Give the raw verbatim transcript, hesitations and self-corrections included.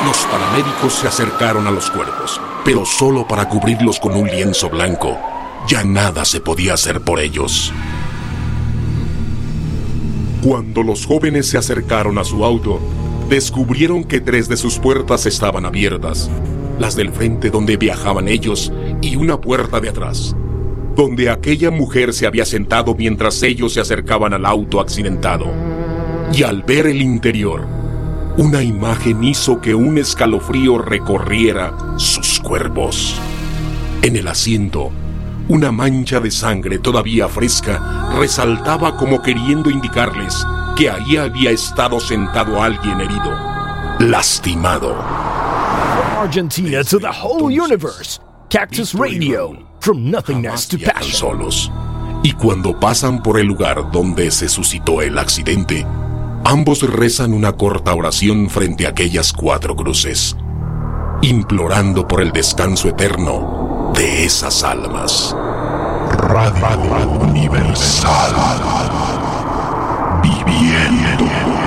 Los paramédicos se acercaron a los cuerpos, pero solo para cubrirlos con un lienzo blanco. Ya nada se podía hacer por ellos. Cuando los jóvenes se acercaron a su auto, descubrieron que tres de sus puertas estaban abiertas. Las del frente donde viajaban ellos y una puerta de atrás, donde aquella mujer se había sentado mientras ellos se acercaban al auto accidentado. Y al ver el interior, una imagen hizo que un escalofrío recorriera sus cuerpos. En el asiento, una mancha de sangre todavía fresca resaltaba como queriendo indicarles que ahí había estado sentado alguien herido, lastimado. From Argentina to the whole universe, Cactus Radio, from nothingness to passion. Solos. Y cuando pasan por el lugar donde se suscitó el accidente, ambos rezan una corta oración frente a aquellas cuatro cruces, implorando por el descanso eterno de esas almas. Radio Universal.